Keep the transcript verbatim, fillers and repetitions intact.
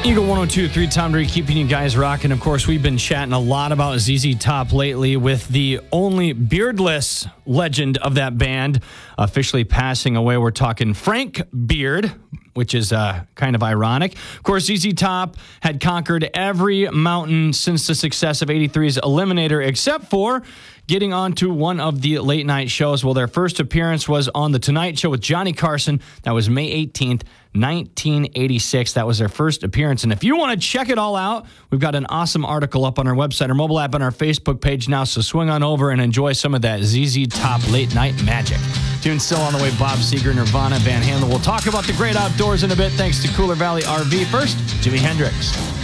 Eagle one oh two, three Tom Drake, keeping you guys rocking. Of course, we've been chatting a lot about Z Z Top lately with the only beardless legend of that band officially passing away. We're talking Frank Beard, which is uh, kind of ironic. Of course, Z Z Top had conquered every mountain since the success of eighty-three's Eliminator, except for getting onto one of the late night shows. Well, their first appearance was on The Tonight Show with Johnny Carson. That was May eighteenth, nineteen eighty-six. That was their first appearance. And if you want to check it all out, we've got an awesome article up on our website, our mobile app, on our Facebook page now. So swing on over and enjoy some of that Z Z Top late night magic. Tune still on the way. Bob Seger, Nirvana, Van Halen. We'll talk about the great outdoors in a bit thanks to Cooler Valley R V. First, Jimi Hendrix.